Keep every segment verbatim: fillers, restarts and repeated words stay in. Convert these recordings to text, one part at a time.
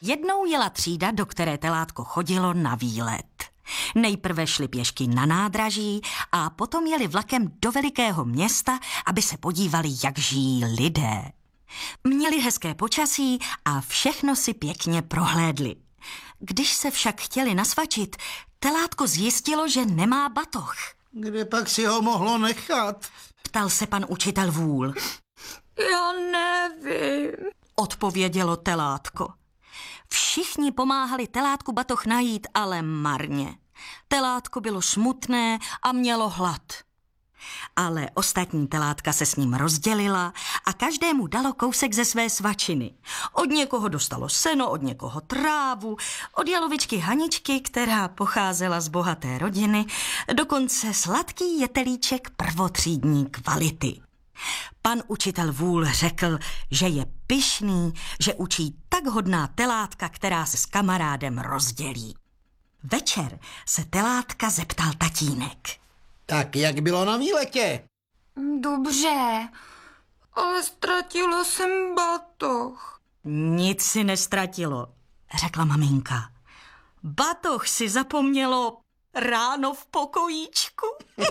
Jednou jela třída, do které telátko chodilo na výlet. Nejprve šli pěšky na nádraží a potom jeli vlakem do velikého města, aby se podívali, jak žijí lidé. Měli hezké počasí a všechno si pěkně prohlédli. Když se však chtěli nasvačit, telátko zjistilo, že nemá batoh. Kde pak si ho mohlo nechat? Ptal se pan učitel Vůl. Já nevím, odpovědělo telátko. Všichni pomáhali telátku batoh najít, ale marně. Telátko bylo smutné a mělo hlad. Ale ostatní telátka se s ním rozdělila a každému dalo kousek ze své svačiny. Od někoho dostalo seno, od někoho trávu, od jalovičky Haničky, která pocházela z bohaté rodiny, dokonce sladký jetelíček prvotřídní kvality. Pan učitel Vůl řekl, že je pyšný, že učí tak hodná telátka, která se s kamarádem rozdělí. Večer se telátka zeptal tatínek. Tak jak bylo na výletě? dobře, ale ztratilo jsem batoh. Nic si nestratilo, řekla maminka. Batoh si zapomnělo ráno v pokojíčku.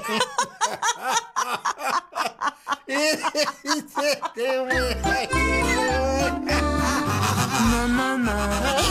Na, na, na.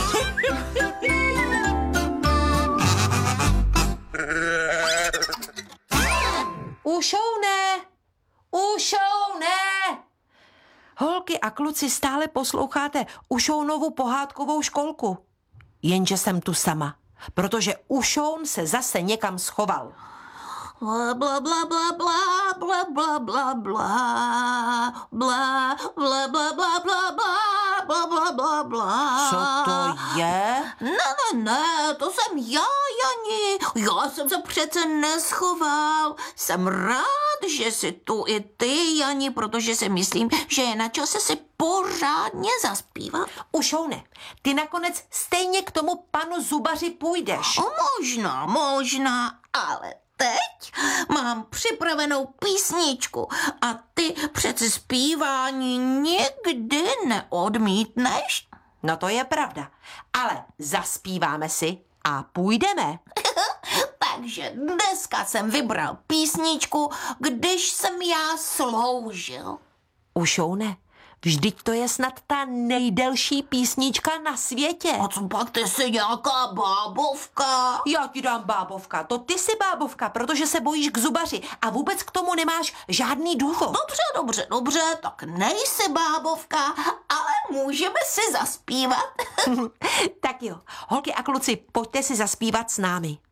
Ušouné! Ušouné! Holky a kluci, stále posloucháte Ušounovu pohádkovou školku. Jenže jsem tu sama, protože Ušoun se zase někam schoval. Bla, bla, bla, bla, bla, bla, bla, bla, bla, bla, bla, bla, bla, bla, bla, bla, bla, bla, bla. Co to je? Ne, ne, ne, to jsem já, Jani. Já jsem se přece neschoval. Jsem rád, že jsi tu i ty, Jani, protože si myslím, že je na čase si pořádně zaspívat. Ušoune, ty nakonec stejně k tomu panu zubaři půjdeš. Možná, možná, ale teď mám připravenou písničku a ty přece zpívání nikdy neodmítneš. No to je pravda, ale zaspíváme si a půjdeme. Takže dneska jsem vybral písničku, když jsem já sloužil. Ušoune, vždyť to je snad ta nejdelší písnička na světě. A co pak, ty jsi nějaká bábovka? Já ti dám bábovka, to ty jsi bábovka, protože se bojíš k zubaři a vůbec k tomu nemáš žádný důvod. Dobře, dobře, dobře, tak nejsi bábovka, ale můžeme si zaspívat. Tak jo, holky a kluci, pojďte si zaspívat s námi.